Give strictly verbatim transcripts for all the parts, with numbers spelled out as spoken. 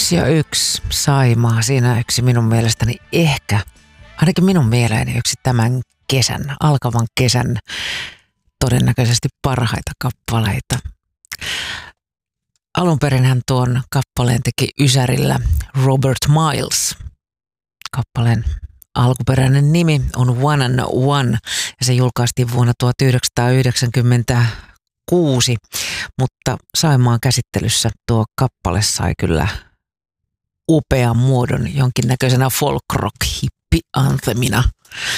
Yksi ja yksi Saimaa. Siinä yksi minun mielestäni ehkä, ainakin minun mieleeni yksi tämän kesän, alkavan kesän todennäköisesti parhaita kappaleita. Alunperinhän tuon kappaleen teki Ysärillä Robert Miles. Kappaleen alkuperäinen nimi on One and One ja se julkaistiin vuonna tuhatyhdeksänsataayhdeksänkymmentäkuusi, mutta Saimaan käsittelyssä tuo kappale sai kyllä upean muodon jonkinnäköisenä folk-rock-hippi-anthemina.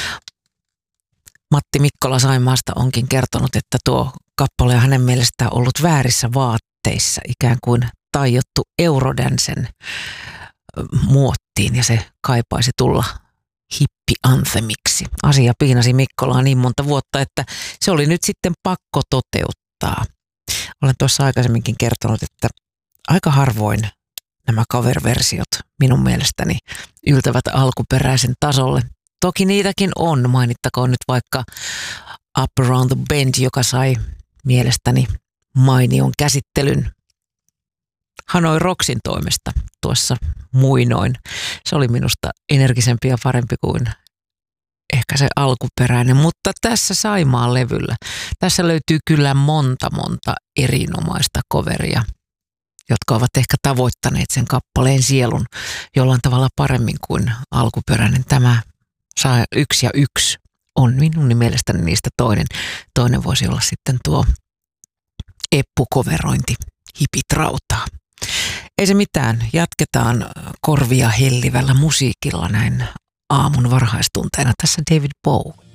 Matti Mikkola Saimaasta onkin kertonut, että tuo kappale on hänen mielestään ollut väärissä vaatteissa, ikään kuin tajottu Eurodänsen muottiin ja se kaipaisi tulla hippi-anthemiksi. Asia piinasi Mikkolaa niin monta vuotta, että se oli nyt sitten pakko toteuttaa. Olen tuossa aikaisemminkin kertonut, että aika harvoin nämä cover-versiot minun mielestäni yltävät alkuperäisen tasolle. Toki niitäkin on, mainittakoon nyt vaikka Up Around the Bend, joka sai mielestäni mainion käsittelyn Hanoi Rocksin toimesta tuossa muinoin. Se oli minusta energisempi ja parempi kuin ehkä se alkuperäinen, mutta tässä Saimaan levyllä, tässä löytyy kyllä monta monta erinomaista coveria, jotka ovat ehkä tavoittaneet sen kappaleen sielun jollain tavalla paremmin kuin alkuperäinen. Tämä saa yksi ja yksi on minun mielestäni niistä toinen. Toinen voisi olla sitten tuo Eppu-koverointi Hipit rautaa. Ei se mitään, jatketaan korvia hellivällä musiikilla näin aamun varhaistunteena. Tässä David Bowie.